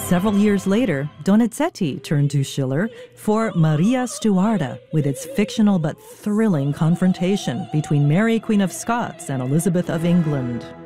Several years later, Donizetti turned to Schiller for Maria Stuarda, with its fictional but thrilling confrontation between Mary, Queen of Scots, and Elizabeth of England.